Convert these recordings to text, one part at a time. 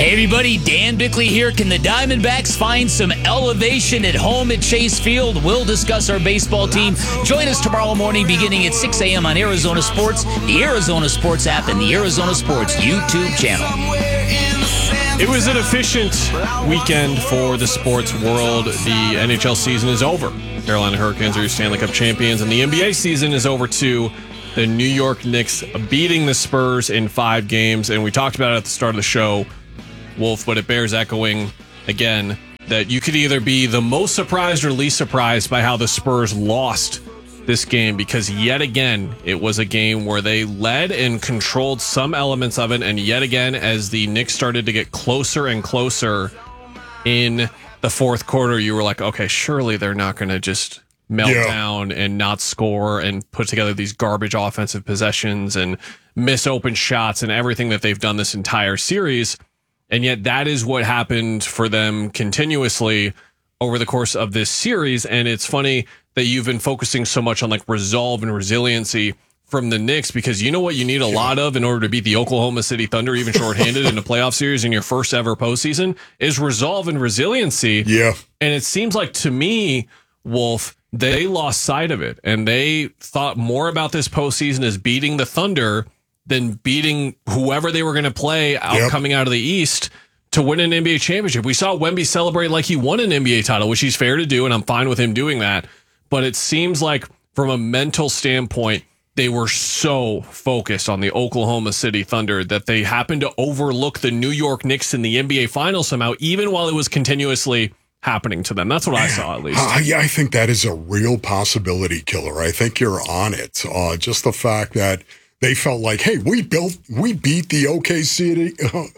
Hey everybody, Dan Bickley here. Can the Diamondbacks find some elevation at home at Chase Field? We'll discuss our baseball team. Join us tomorrow morning beginning at 6 a.m. on Arizona Sports, the Arizona Sports app, and the Arizona Sports YouTube channel. It was an efficient weekend for the sports world. The NHL season is over. Carolina Hurricanes are your Stanley Cup champions, and the NBA season is over too. The New York Knicks beating the Spurs in 5 games, and we talked about it at the start of the show, Wolf, but it bears echoing again that you could either be the most surprised or least surprised by how the Spurs lost this game, because yet again, it was a game where they led and controlled some elements of it, and yet again, as the Knicks started to get closer and closer in the fourth quarter, you were like, okay, surely they're not going to just melt down and not score and put together these garbage offensive possessions and miss open shots and everything that they've done this entire series. And yet that is what happened for them continuously over the course of this series. And it's funny that you've been focusing so much on like resolve and resiliency from the Knicks, because you know what you need a lot of in order to beat the Oklahoma City Thunder, even shorthanded in a playoff series in your first ever postseason, is resolve and resiliency. Yeah. And it seems like, to me, Wolf, they lost sight of it, and they thought more about this postseason as beating the Thunder than beating whoever they were going to play coming out of the East to win an NBA championship. We saw Wemby celebrate like he won an NBA title, which he's fair to do, and I'm fine with him doing that. But it seems like from a mental standpoint, they were so focused on the Oklahoma City Thunder that they happened to overlook the New York Knicks in the NBA Finals somehow, even while it was continuously happening to them. That's what I saw, at least. I think that is a real possibility killer. I think you're on it. Just the fact that they felt like, hey, we beat the OK City.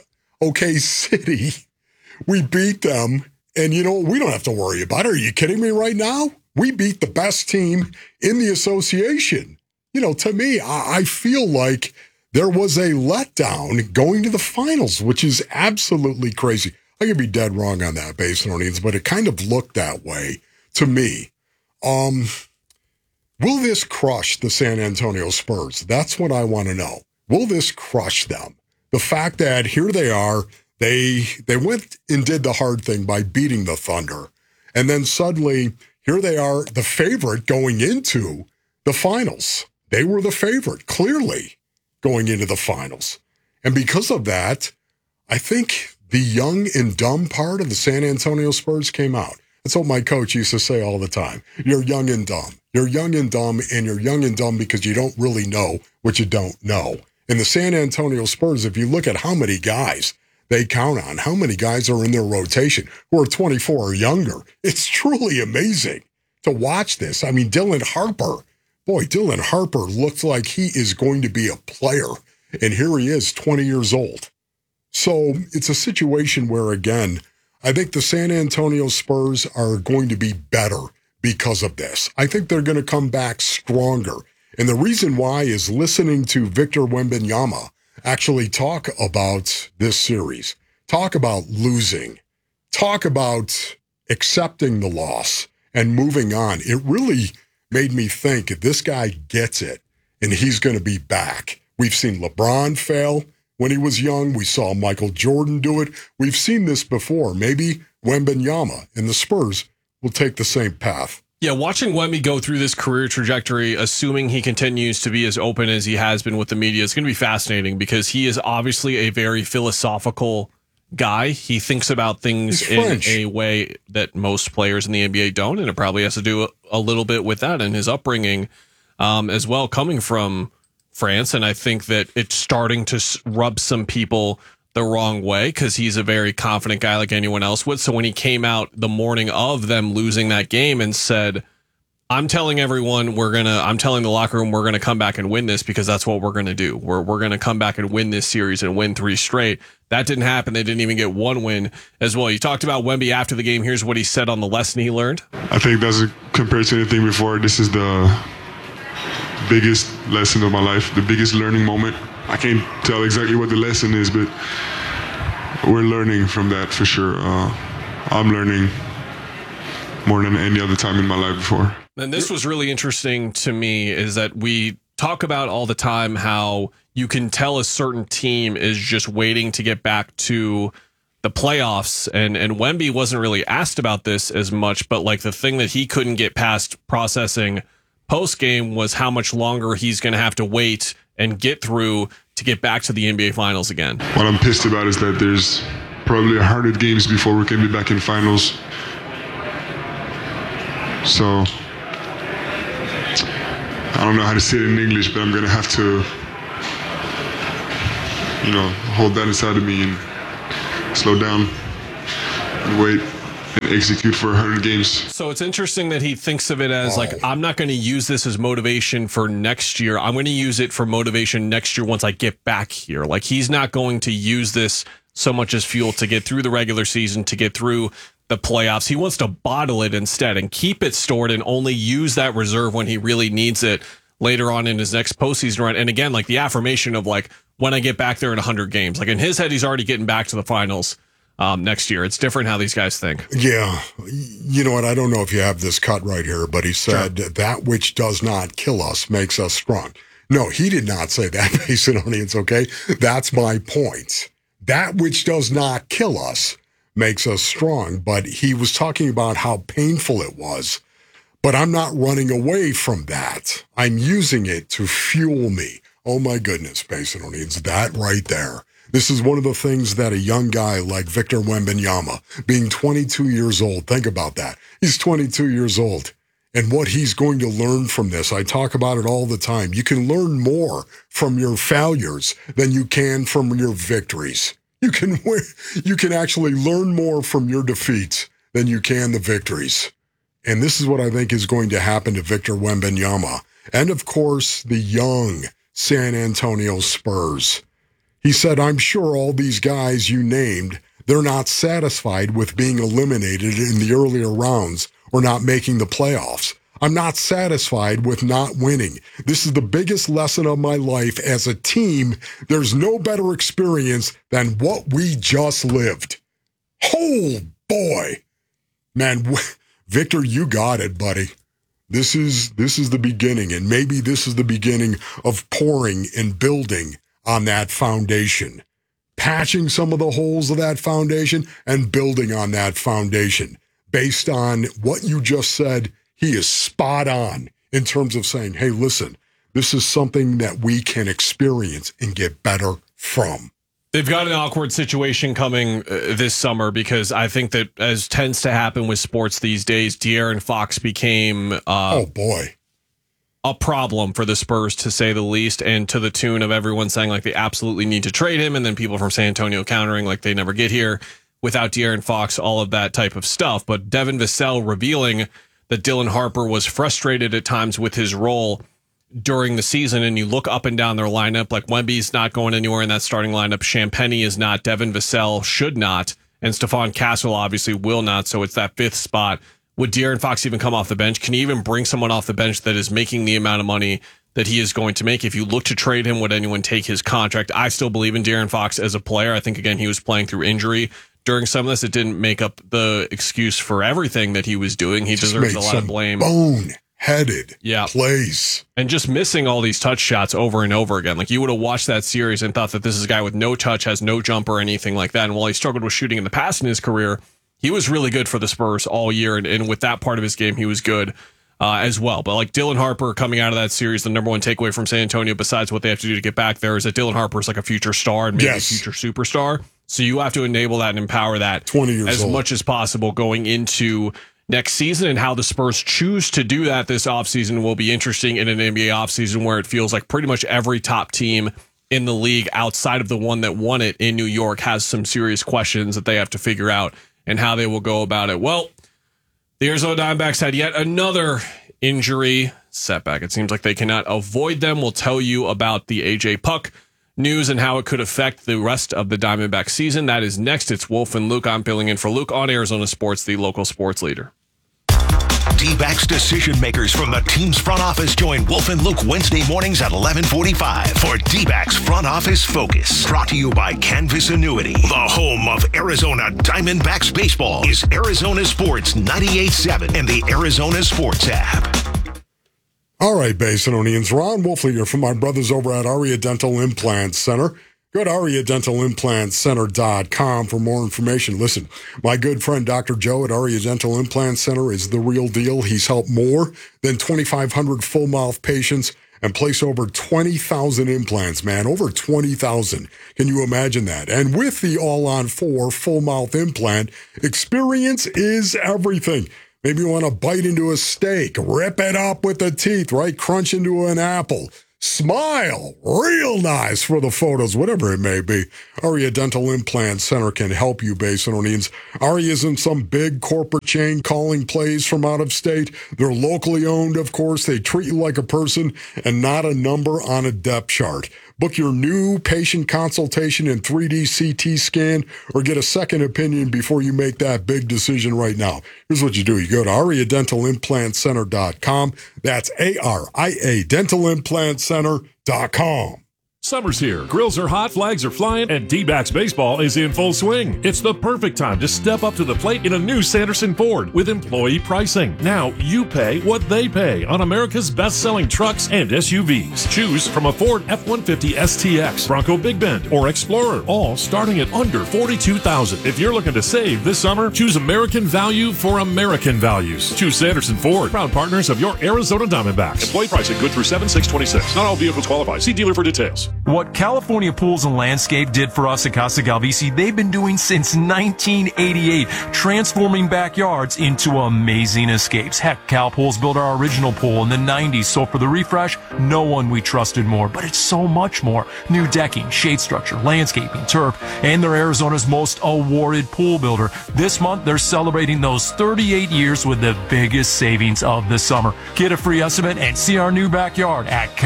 We beat them. And, you know, we don't have to worry about it. Are you kidding me right now? We beat the best team in the association. You know, to me, I feel like there was a letdown going to the finals, which is absolutely crazy. I could be dead wrong on that, Basinonians, but it kind of looked that way to me. Will this crush the San Antonio Spurs? That's what I want to know. Will this crush them? The fact that here they are, they went and did the hard thing by beating the Thunder. And then suddenly, here they are, the favorite going into the finals. They were the favorite, clearly, going into the finals. And because of that, I think the young and dumb part of the San Antonio Spurs came out. That's what my coach used to say all the time. You're young and dumb. You're young and dumb, and you're young and dumb because you don't really know what you don't know. And the San Antonio Spurs, if you look at how many guys they count on, how many guys are in their rotation who are 24 or younger, it's truly amazing to watch this. I mean, Dylan Harper looks like he is going to be a player, and here he is, 20 years old. So it's a situation where, again, I think the San Antonio Spurs are going to be better because of this. I think they're going to come back stronger. And the reason why is listening to Victor Wembanyama actually talk about this series, talk about losing, talk about accepting the loss and moving on. It really made me think if this guy gets it and he's going to be back. We've seen LeBron fail when he was young. We saw Michael Jordan do it. We've seen this before. Maybe Wembanyama and the Spurs will take the same path. Yeah, watching Wemby go through this career trajectory, assuming he continues to be as open as he has been with the media, it's going to be fascinating because he is obviously a very philosophical guy. He thinks about things in a way that most players in the NBA don't, and it probably has to do a little bit with that and his upbringing as well, coming from France. And I think that it's starting to rub some people the wrong way because he's a very confident guy like anyone else would. So when he came out the morning of them losing that game and said, I'm telling everyone I'm telling the locker room we're going to come back and win this because that's what we're going to do. We're going to come back and win this series and win 3 straight. That didn't happen. They didn't even get 1 win as well. You talked about Wemby after the game. Here's what he said on the lesson he learned. I think that's compared to anything before. This is the biggest lesson of my life, the biggest learning moment. I can't tell exactly what the lesson is, but we're learning from that for sure. I'm learning more than any other time in my life before. And this was really interesting to me is that we talk about all the time how you can tell a certain team is just waiting to get back to the playoffs, and Wemby wasn't really asked about this as much, but like the thing that he couldn't get past processing post game was how much longer he's going to have to wait and get through to get back to the NBA Finals again. What I'm pissed about is that there's probably 100 games before we can be back in finals. So I don't know how to say it in English, but I'm going to have to, hold that inside of me and slow down and wait and execute for 100 games. So it's interesting that he thinks of it as I'm not going to use this as motivation for next year. I'm going to use it for motivation next year once I get back here. Like, he's not going to use this so much as fuel to get through the regular season, to get through the playoffs. He wants to bottle it instead and keep it stored and only use that reserve when he really needs it later on in his next postseason run. And again, like the affirmation of like, when I get back there in 100 games, like in his head, he's already getting back to the finals next year. It's different how these guys think. Yeah. You know what? I don't know if you have this cut right here, but he said, that which does not kill us makes us strong. No, he did not say that, Basin audience, okay? That's my point. That which does not kill us makes us strong. But he was talking about how painful it was. But I'm not running away from that. I'm using it to fuel me. Oh my goodness, Basin audience, that right there. This is one of the things that a young guy like Victor Wembanyama, being 22 years old, think about that. He's 22 years old. And what he's going to learn from this, I talk about it all the time. You can learn more from your failures than you can from your victories. You can actually learn more from your defeats than you can the victories. And this is what I think is going to happen to Victor Wembanyama. And of course, the young San Antonio Spurs. He said, I'm sure all these guys you named, they're not satisfied with being eliminated in the earlier rounds or not making the playoffs. I'm not satisfied with not winning. This is the biggest lesson of my life. As a team, there's no better experience than what we just lived. Oh, boy. Man, Victor, you got it, buddy. This is the beginning, and maybe this is the beginning of pouring and building on that foundation, patching some of the holes of that foundation and building on that foundation. Based on what you just said, he is spot on in terms of saying, hey, listen, this is something that we can experience and get better from. They've got an awkward situation coming this summer because I think that, as tends to happen with sports these days, De'Aaron Fox became a problem for the Spurs, to say the least, and to the tune of everyone saying like they absolutely need to trade him, and then people from San Antonio countering like they never get here without De'Aaron Fox, all of that type of stuff. But Devin Vassell revealing that Dylan Harper was frustrated at times with his role during the season, and you look up and down their lineup, like Wemby's not going anywhere in that starting lineup. Champagnie is not. Devin Vassell should not. And Stephon Castle obviously will not. So it's that fifth spot. Would De'Aaron Fox even come off the bench? Can he even bring someone off the bench that is making the amount of money that he is going to make? If you look to trade him, would anyone take his contract? I still believe in De'Aaron Fox as a player. I think, again, he was playing through injury during some of this. It didn't make up the excuse for everything that he was doing. He deserves a lot of blame. Headed plays. And just missing all these touch shots over and over again. Like, you would have watched that series and thought that this is a guy with no touch, has no jump or anything like that. And while he struggled with shooting in the past in his career, he was really good for the Spurs all year. And with that part of his game, he was good as well. But like Dylan Harper coming out of that series, the number one takeaway from San Antonio, besides what they have to do to get back there, is that Dylan Harper is like a future star and maybe a future superstar. So you have to enable that and empower that 20 years as old. much as possible going into next season. And how the Spurs choose to do that this offseason will be interesting in an NBA offseason where it feels like pretty much every top team in the league outside of the one that won it in New York has some serious questions that they have to figure out and how they will go about it. Well, the Arizona Diamondbacks had yet another injury setback. It seems like they cannot avoid them. We'll tell you about the AJ Puck news and how it could affect the rest of the Diamondback season. That is next. It's Wolf and Luke. I'm filling in for Luke on Arizona Sports, the local sports leader. D-backs decision makers from the team's front office join Wolf and Luke Wednesday mornings at 11:45 for D-backs Front Office Focus. Brought to you by Canvas Annuity. The home of Arizona Diamondbacks baseball is Arizona Sports 98.7 and the Arizona Sports app. All right, Basinonians. Ron Wolfley here from my brothers over at Aria Dental Implant Center. Go to AriaDentalImplantCenter.com for more information. Listen, my good friend Dr. Joe at Aria Dental Implant Center is the real deal. He's helped more than 2,500 full-mouth patients and place over 20,000 implants, man. Over 20,000. Can you imagine that? And with the All-on-4 full-mouth implant, experience is everything. Maybe you want to bite into a steak, rip it up with the teeth, right? Crunch into an apple. Smile, real nice for the photos, whatever it may be. Aria Dental Implant Center can help you, Basinonians. Aria isn't some big corporate chain calling plays from out of state. They're locally owned, of course. They treat you like a person and not a number on a depth chart. Book your new patient consultation in 3D CT scan or get a second opinion before you make that big decision right now. Here's what you do. You go to AriaDentalImplantCenter.com. That's ARIA DentalImplantCenter.com. Summer's here. Grills are hot, flags are flying, and D-backs baseball is in full swing. It's the perfect time to step up to the plate in a new Sanderson Ford with employee pricing. Now you pay what they pay on America's best-selling trucks and SUVs. Choose from a Ford F-150 STX, Bronco Big Bend, or Explorer, all starting at under $42,000. If you're looking to save this summer, choose American value for American values. Choose Sanderson Ford, proud partners of your Arizona Diamondbacks. Employee pricing good through 7/6/26. Not all vehicles qualify. See dealer for details. What California Pools and Landscape did for us at Casa Galvisi, they've been doing since 1988, transforming backyards into amazing escapes. Heck, Cal Pools built our original pool in the 90s, so for the refresh, no one we trusted more, but it's so much more. New decking, shade structure, landscaping, turf, and they're Arizona's most awarded pool builder. This month, they're celebrating those 38 years with the biggest savings of the summer. Get a free estimate and see our new backyard at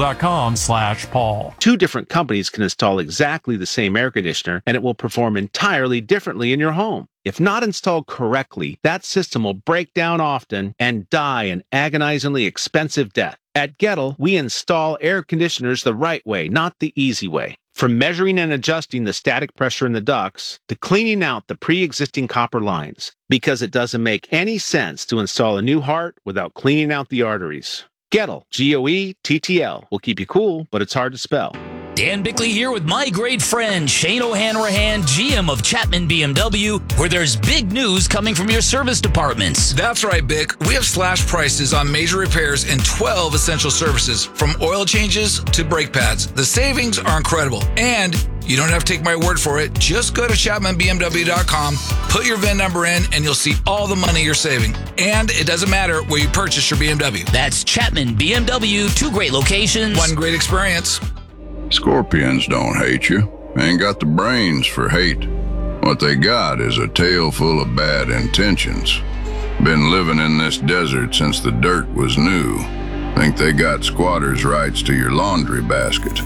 calpool.com/Paul. Two different companies can install exactly the same air conditioner, and it will perform entirely differently in your home. If not installed correctly, that system will break down often and die an agonizingly expensive death. At Gettle, we install air conditioners the right way, not the easy way. From measuring and adjusting the static pressure in the ducts to cleaning out the pre-existing copper lines, because it doesn't make any sense to install a new heart without cleaning out the arteries. Gettle, Goettl, will keep you cool, but it's hard to spell. Dan Bickley here with my great friend Shane O'Hanrahan, GM of Chapman BMW, where there's big news coming from your service departments. That's right, Bick. We have slash prices on major repairs and 12 essential services, from oil changes to brake pads. The savings are incredible, and you don't have to take my word for it. Just go to ChapmanBMW.com, put your VIN number in, and you'll see all the money you're saving. And it doesn't matter where you purchase your BMW. That's Chapman BMW, 2 great locations, 1 great experience. Scorpions don't hate you. Ain't got the brains for hate. What they got is a tail full of bad intentions. Been living in this desert since the dirt was new. Think they got squatters' rights to your laundry basket.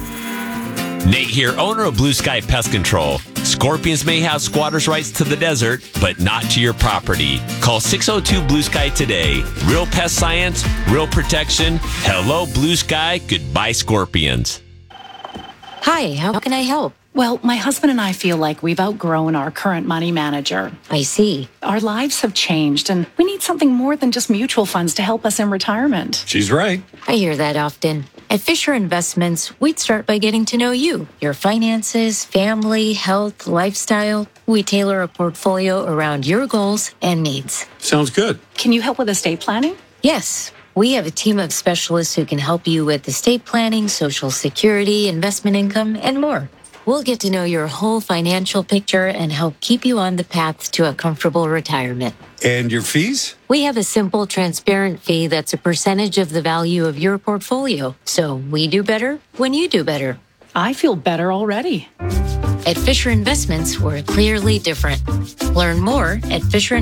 Nate here, owner of Blue Sky Pest Control. Scorpions may have squatters' rights to the desert, but not to your property. Call 602 Blue Sky today. Real pest science, real protection. Hello, Blue Sky. Goodbye, Scorpions. Hi, how can I help? Well, my husband and I feel like we've outgrown our current money manager. I see. Our lives have changed, and we need something more than just mutual funds to help us in retirement. She's right. I hear that often. At Fisher Investments, we'd start by getting to know you, your finances, family, health, lifestyle. We tailor a portfolio around your goals and needs. Sounds good. Can you help with estate planning? Yes. We have a team of specialists who can help you with estate planning, Social Security, investment income, and more. We'll get to know your whole financial picture and help keep you on the path to a comfortable retirement. And your fees? We have a simple, transparent fee that's a percentage of the value of your portfolio. So we do better when you do better. I feel better already. At Fisher Investments, we're clearly different. Learn more at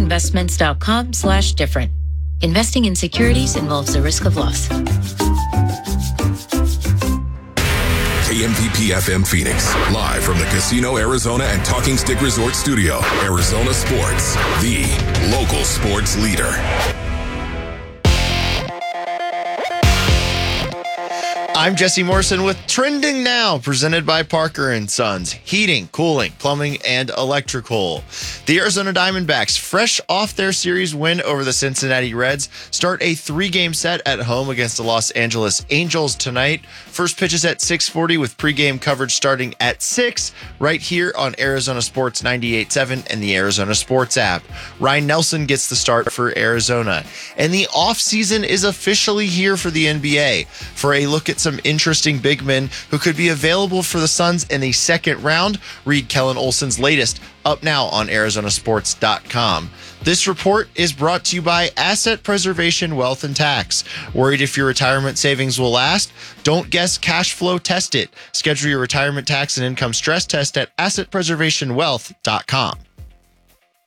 FisherInvestments.com/different. Investing in securities involves the risk of loss. KMVP FM Phoenix, live from the Casino Arizona and Talking Stick Resort Studio. Arizona Sports, the local sports leader. I'm Jesse Morrison with Trending Now, presented by Parker & Sons. Heating, cooling, plumbing, and electrical. The Arizona Diamondbacks, fresh off their series win over the Cincinnati Reds, start a 3-game set at home against the Los Angeles Angels tonight. First pitch is at 6:40 with pregame coverage starting at 6 right here on Arizona Sports 98.7 and the Arizona Sports app. Ryan Nelson gets the start for Arizona. And the offseason is officially here for the NBA. For a look at some interesting big men who could be available for the Suns in the second round, read Kellen Olson's latest up now on ArizonaSports.com. This report is brought to you by Asset Preservation Wealth and Tax. Worried if your retirement savings will last? Don't guess, cash flow test it. Schedule your retirement tax and income stress test at AssetPreservationWealth.com.